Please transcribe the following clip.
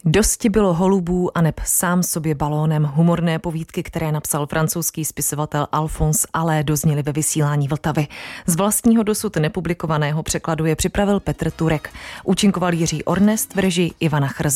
Dosti bylo holubů aneb sám sobě balónem. Humorné povídky, které napsal francouzský spisovatel Alphonse Allais, dozněly ve vysílání Vltavy. Z vlastního dosud nepublikovaného překladu je připravil Petr Turek. Účinkoval Jiří Ornest v režii Ivana Chrze.